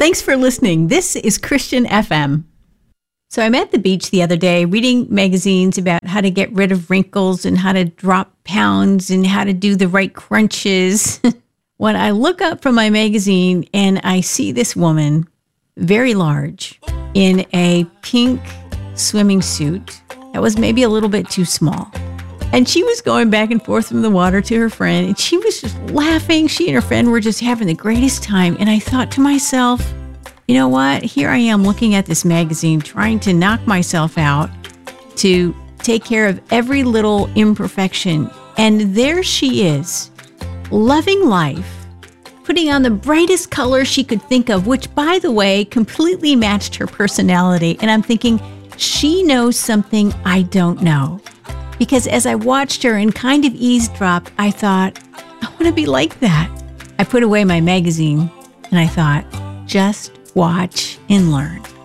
Thanks for listening. This is Christian FM. So I'm at the beach the other day reading magazines about how to get rid of wrinkles and how to drop pounds and how to do the right crunches. When I look up from my magazine and I see this woman, very large, in a pink swimming suit that was maybe a little bit too small. And she was going back and forth from the water to her friend, and she was just laughing. She and her friend were just having the greatest time. And I thought to myself, you know what? Here I am looking at this magazine, trying to knock myself out to take care of every little imperfection. And there she is, loving life, putting on the brightest color she could think of, which, by the way, completely matched her personality. And I'm thinking, she knows something I don't know. Because as I watched her and kind of eavesdropped, I thought, I want to be like that. I put away my magazine and I thought, just watch and learn.